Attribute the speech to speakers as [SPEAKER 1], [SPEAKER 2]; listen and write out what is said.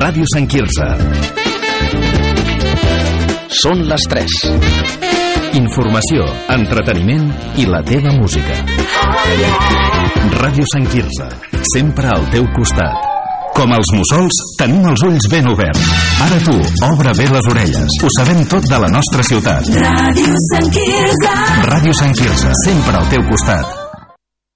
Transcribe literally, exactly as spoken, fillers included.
[SPEAKER 1] Ràdio Sant Quirze. Són les tres. Informació, entreteniment i la teva música. Ràdio Sant Quirze, sempre al teu costat. Com els mussols, tenim els ulls ben oberts. Ara tu, obre bé les orelles. Ho sabem tot de la nostra ciutat.
[SPEAKER 2] Ràdio Sant Quirze.
[SPEAKER 1] Ràdio Sant Quirze, sempre al teu costat.